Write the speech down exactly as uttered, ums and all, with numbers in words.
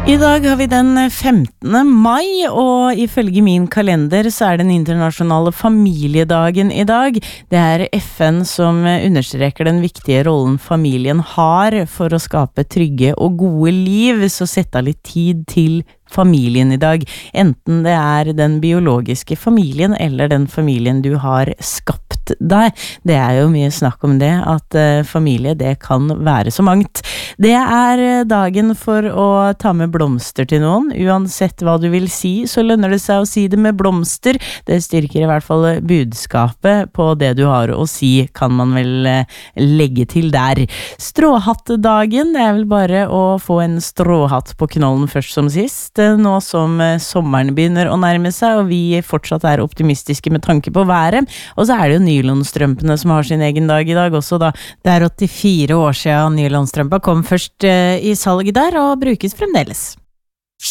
I dag har vi den femtende mai, og ifølge min kalender så er den internasjonale familiedagen i dag. Det er F N som understreker den viktige rollen familien har for å skape trygge og gode liv, så sett av litt tid til familien i dag, enten det er den biologiske familien eller den familien du har skapt deg. Det er jo mye snakk om det, at uh, familie det kan være så mangt. Det er dagen for å ta med blomster til noen. Uansett hva du vil si, så lønner det seg å si det med blomster. Det styrker i hvert fall budskapet på det du har å si, kan man vel uh, legge til der. Stråhattdagen, det er vel bare å få en stråhatt på knollen først som sist. Nå som sommeren begynner å nærme seg, og vi fortsatt er optimistiske med tanke på været. Og så er det jo nylonstrømpene som har sin egen dag i dag også da. Det er åttifire år siden nylonstrømpa kom først i salg der, og brukes fremdeles.